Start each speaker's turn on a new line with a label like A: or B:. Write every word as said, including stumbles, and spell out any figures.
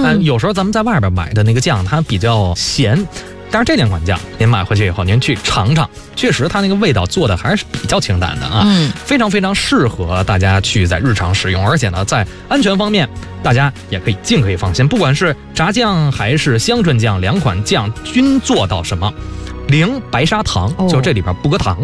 A: 嗯，有时候咱们在外边买的那个酱它比较咸。但是这两款酱您买回去以后您去尝尝，确实它那个味道做的还是比较清淡的啊，嗯，非常非常适合大家去在日常使用，而且呢在安全方面大家也可以尽可以放心，不管是炸酱还是香椿酱，两款酱均做到什么零白砂糖，就这里边不搁糖。